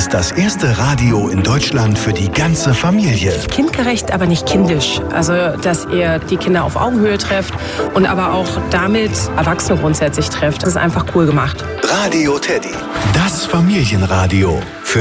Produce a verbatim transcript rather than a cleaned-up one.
ist das erste Radio in Deutschland für die ganze Familie. Kindgerecht, aber nicht kindisch. Also, dass ihr die Kinder auf Augenhöhe trefft und aber auch damit Erwachsene grundsätzlich trefft. Das ist einfach cool gemacht. Radio Teddy, das Familienradio.